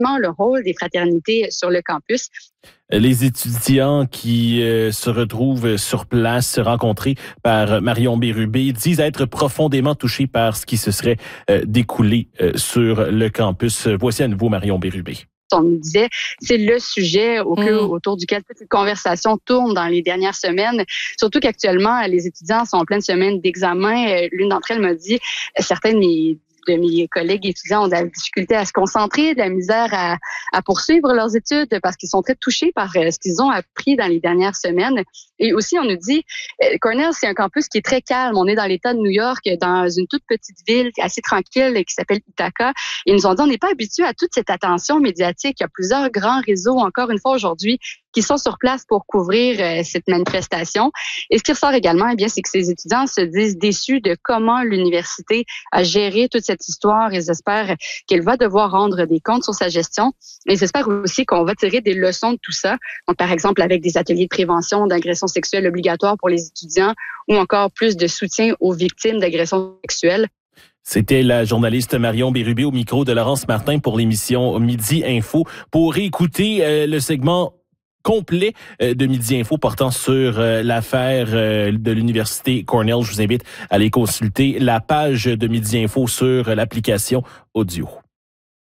le rôle des fraternités sur le campus. Les étudiants qui se retrouvent sur place, rencontrés par Marion Bérubé, disent être profondément touchés par ce qui se serait découlé sur le campus. Voici à nouveau Marion Bérubé. On nous disait, c'est le sujet autour duquel toute cette conversation tourne dans les dernières semaines. Surtout qu'actuellement, les étudiants sont en pleine semaine d'examen. L'une d'entre elles m'a dit, certains de mes collègues étudiants ont de la difficulté à se concentrer, de la misère à poursuivre leurs études parce qu'ils sont très touchés par ce qu'ils ont appris dans les dernières semaines. Et aussi, on nous dit, Cornell, c'est un campus qui est très calme. On est dans l'État de New York, dans une toute petite ville assez tranquille qui s'appelle Ithaca. Et ils nous ont dit, on n'est pas habitué à toute cette attention médiatique. Il y a plusieurs grands réseaux, encore une fois aujourd'hui, qui sont sur place pour couvrir cette manifestation. Et ce qui ressort également, eh bien, c'est que ces étudiants se disent déçus de comment l'université a géré toute cette histoire. Ils espèrent qu'elle va devoir rendre des comptes sur sa gestion. Et ils espèrent aussi qu'on va tirer des leçons de tout ça. Donc, par exemple, avec des ateliers de prévention d'agressions sexuelles obligatoires pour les étudiants ou encore plus de soutien aux victimes d'agressions sexuelles. C'était la journaliste Marion Bérubé au micro de Laurence Martin pour l'émission Midi Info. Pour écouter le segment complet de Midi Info portant sur l'affaire de l'université Cornell, je vous invite à aller consulter la page de Midi Info sur l'application audio.